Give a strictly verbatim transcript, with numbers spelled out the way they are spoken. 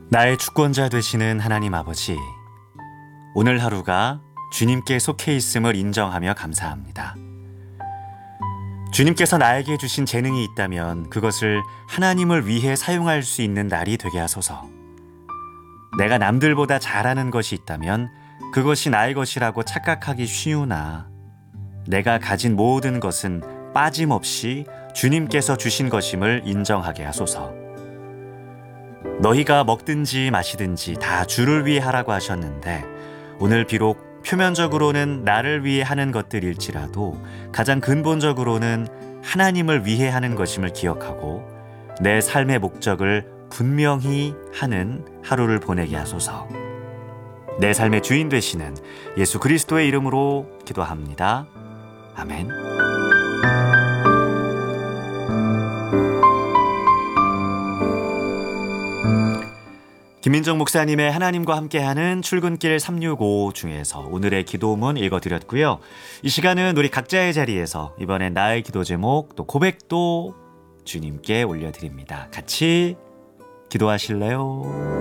나의 주권자 되시는 하나님 아버지, 오늘 하루가 주님께 속해 있음을 인정하며 감사합니다. 주님께서 나에게 주신 재능이 있다면 그것을 하나님을 위해 사용할 수 있는 날이 되게 하소서. 내가 남들보다 잘하는 것이 있다면 그것이 나의 것이라고 착각하기 쉬우나 내가 가진 모든 것은 빠짐없이 주님께서 주신 것임을 인정하게 하소서. 너희가 먹든지 마시든지 다 주를 위해 하라고 하셨는데 오늘 비록 표면적으로는 나를 위해 하는 것들일지라도 가장 근본적으로는 하나님을 위해 하는 것임을 기억하고 내 삶의 목적을 분명히 하는 하루를 보내게 하소서. 내 삶의 주인 되시는 예수 그리스도의 이름으로 기도합니다. 아멘. 김민정 목사님의 하나님과 함께하는 출근길 삼육오 중에서 오늘의 기도문 읽어드렸고요. 이 시간은 우리 각자의 자리에서 이번엔 나의 기도 제목 또 고백도 주님께 올려드립니다. 같이 기도하실래요?